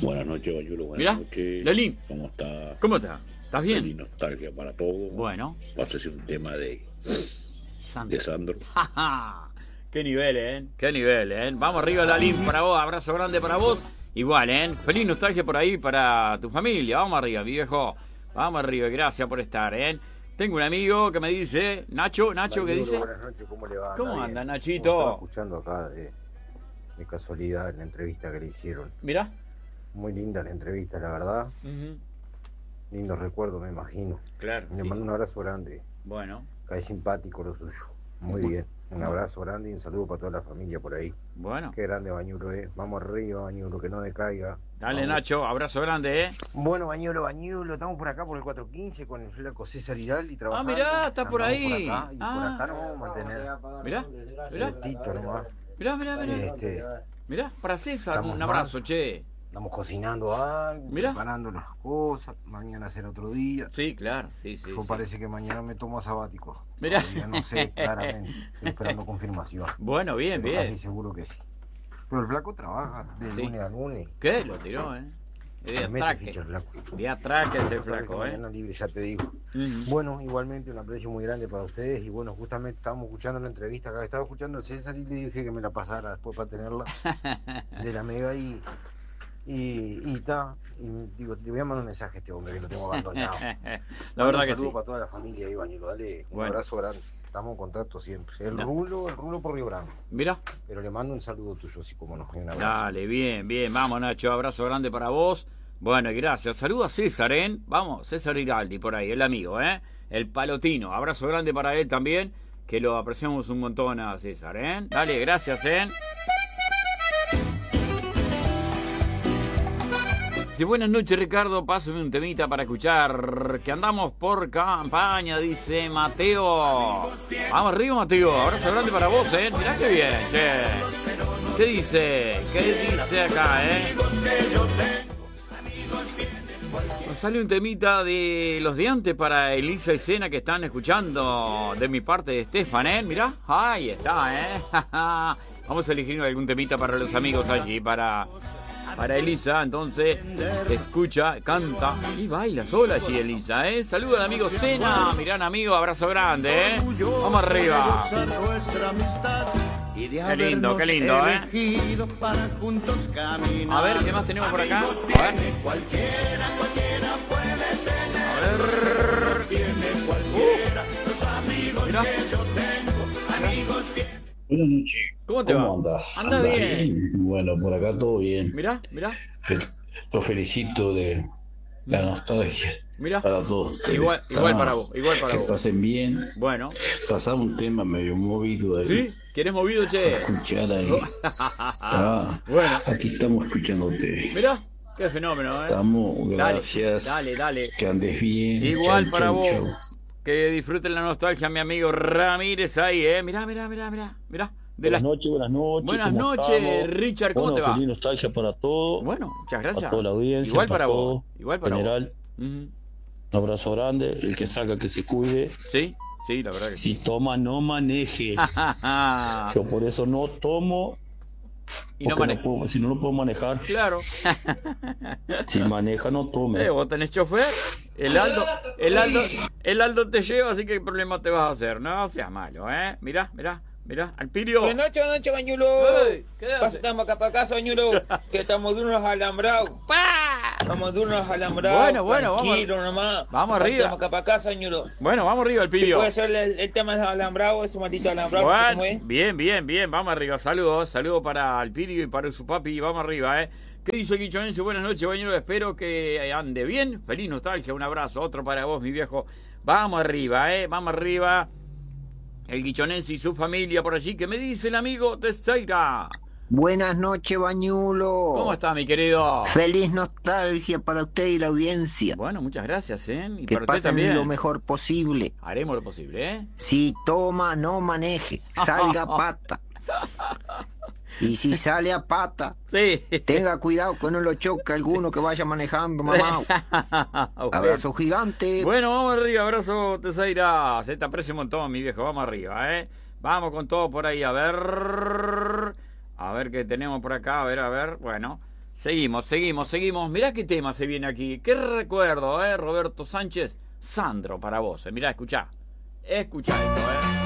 Buenas noches, Bañuelo. Mirá, Buenas noches. Lelín. ¿Cómo está? ¿Cómo estás? ¿Estás bien? Feliz nostalgia para todos. Bueno. Pásese un tema de Sandro. Qué nivel, ¿eh? Qué nivel, ¿eh? Vamos arriba, Lalín, para vos. Abrazo grande para vos. Igual, ¿eh? Feliz nostalgia por ahí para tu familia. Vamos arriba, mi viejo. Vamos arriba. Gracias por estar, ¿eh? Tengo un amigo que me dice, Nacho, ¿qué dice? Buenas noches, ¿cómo le va? ¿Cómo anda, Nachito? Estaba escuchando acá de casualidad la entrevista que le hicieron. Mirá. Muy linda la entrevista, la verdad. Uh-huh. Lindos recuerdos, me imagino. Claro. Le mando un abrazo grande. Bueno. Cae simpático lo suyo. Muy bien. Un abrazo grande y un saludo para toda la familia por ahí. Bueno. Qué grande Bañuelo, Vamos arriba, Bañuelo, que no decaiga. Dale, Vamos. Nacho, abrazo grande, Bueno, Bañuelo, estamos por acá por el 415 con el flaco César Hiraldi trabajando. mirá, está por ahí. Por acá, y por acá nos vamos a mantener. Mirá. Directito nomás. Mirá. Mirá, para César, Estamos un abrazo, che. Estamos cocinando algo, Mirá. preparando las cosas, mañana será otro día. Sí, claro, sí. Yo parece que mañana me tomo sabático. Mirá. Todavía no sé claramente, estoy esperando confirmación. Bueno, bien, Pero bien. casi seguro que sí. Pero el flaco trabaja de lunes a lunes. ¿Qué? Lo tiró, ¿eh? De atraque. De atraque ese flaco, Mañana libre, ya te digo. Bueno, igualmente un aprecio muy grande para ustedes. Y bueno, justamente estábamos escuchando la entrevista acá. Estaba escuchando a César y le dije que me la pasara después para tenerla. De la Mega y está. Y digo, le voy a mandar un mensaje a este hombre que lo tengo abandonado. La verdad que sí. Un saludo para toda la familia ahí, Bañuelo. Dale un abrazo grande. Estamos en contacto siempre. El rulo por Río Branco. Mirá. Pero le mando un saludo tuyo, así como nos. Un abrazo. Dale, bien. Vamos, Nacho. Abrazo grande para vos. Bueno, y gracias. Saludos a César, ¿eh? Vamos, César Hiraldi por ahí, el amigo, ¿eh? El palotino. Abrazo grande para él también, que lo apreciamos un montón a César, ¿eh? Dale, gracias, ¿eh? Sí, buenas noches, Ricardo. Pásame un temita para escuchar. Que andamos por campaña, dice Mateo. Vamos arriba, Mateo. Abrazo grande para vos, ¿eh? Mirá qué bien, che. ¿Qué dice? ¿Qué dice acá, eh? Nos sale un temita de los de antes para Elisa y Sena que están escuchando de mi parte de Estefan, ¿eh? Mirá, ahí está, ¿eh? Vamos a elegir algún temita para los amigos allí, para Elisa. Entonces, escucha, canta y baila sola allí, Elisa, ¿eh? Saludos al amigo Sena, mirá, amigo, abrazo grande, ¿eh? Vamos arriba. Qué lindo, ¿eh? A ver, ¿qué más tenemos por acá? A ver. Mirá. Buenas noches. ¿Cómo te va? Andas? Anda bien. Bueno, por acá todo bien. Mirá. Lo felicito de la nostalgia. Mirá. Para todos. Igual para vos, Que pasen bien. Bueno. Pasamos un tema medio movido ahí. ¿Sí? ¿Quieres movido, che? Escuchar ahí. Bueno. Aquí estamos escuchándote. Mirá, qué fenómeno, ¿eh? Estamos, gracias. Dale. Que andes bien. Igual chau, para chau, vos. chau. Que disfruten la nostalgia, mi amigo Ramírez ahí, ¿eh? Mirá. Buenas noches. Buenas noches, Richard, ¿cómo te va? Feliz nostalgia para todos. Bueno, muchas gracias. Para toda la audiencia. Igual para vos. Igual para general. vos. Un abrazo grande. El que salga, que se cuide. Sí, la verdad que sí. Si toma, no maneje. Yo por eso no tomo. Y no maneja. Si no lo puedo manejar. Claro. Si maneja, no tome. Vos tenés chofer. El Aldo te lleva, así que qué problema te vas a hacer. No seas malo, ¿eh? Mirá, Alpirio. Buenas noches, Bañuelo. Estamos acá para casa, Bañuelo. Que estamos de unos alambrados. Estamos de unos alambrados. Bueno, tranquilo nomás. Vamos arriba. Estamos acá para casa, Bañuelo. Bueno, vamos arriba, Alpirio. ¿Sí puede ser el tema de los alambrados, ese maldito alambrado? Bueno, ¿sí cómo es? bien. Vamos arriba. Saludos para Alpirio y para su papi. Vamos arriba, ¿eh? ¿Qué dice Quichonense? Buenas noches, Bañuelo. Espero que ande bien. Feliz nostalgia. Un abrazo. Otro para vos, mi viejo. Vamos arriba, ¿eh? Vamos arriba. El Guichonense y su familia por allí. ¿Qué me dice el amigo Teixeira? Buenas noches, Bañulo. ¿Cómo está, mi querido? Feliz nostalgia para usted y la audiencia. Bueno, muchas gracias, ¿eh? Y que para usted pasen también. lo mejor posible. Haremos lo posible, ¿eh? Si toma, no maneje. Salga a pata. Y si sale a pata, sí, tenga cuidado que no lo choque alguno que vaya manejando, mamá. Abrazo gigante. Bueno, vamos arriba, abrazo Teixeira. Se te aprecio un montón, mi viejo. Vamos arriba, ¿eh? Vamos con todo por ahí. A ver qué tenemos por acá. A ver. Bueno, Seguimos. Mirá qué tema se viene aquí. Qué recuerdo, Roberto Sánchez. Sandro para vos. Mirá, escuchá. Escuchá esto,